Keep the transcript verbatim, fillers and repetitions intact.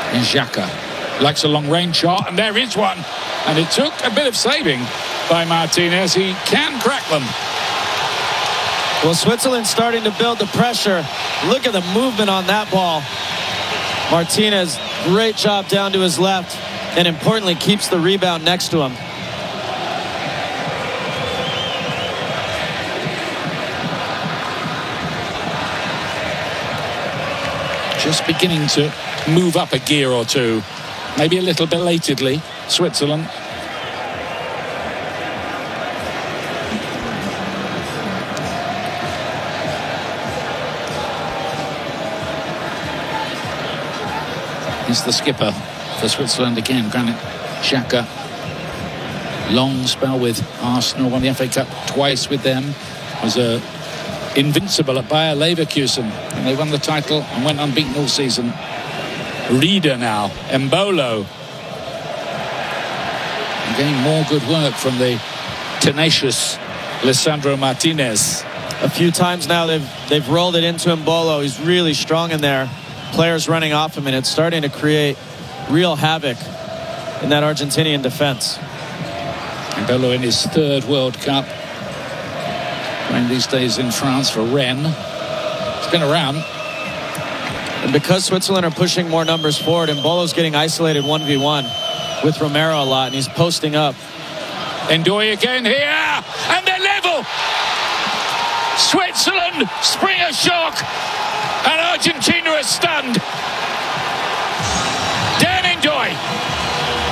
And Xhaka likes a long-range shot, and there is one. And it took a bit of saving by Martinez. He can crack them. Well, Switzerland's starting to build the pressure. Look at the movement on that ball. Martinez, great job down to his left, and importantly, keeps the rebound next to him. Just beginning to move up a gear or two. Maybe a little belatedly, Switzerland. He's the skipper for Switzerland again, Granit Xhaka. Long spell with Arsenal, won the F A Cup twice with them. Was a invincible at Bayer Leverkusen, and they won the title and went unbeaten all season. Reader now, Embolo. Again, more good work from the tenacious Lisandro Martinez. A few times now they've they've rolled it into Embolo. He's really strong in there. Players running off him, and it's starting to create real havoc in that Argentinian defense. Embolo in his third World Cup, playing these days in France for Rennes. He's been around. And because Switzerland are pushing more numbers forward, Embolo's getting isolated one v one with Romero a lot, and he's posting up. Ndoye again here, and they're level. Switzerland spring a shock, and Argentina is stunned.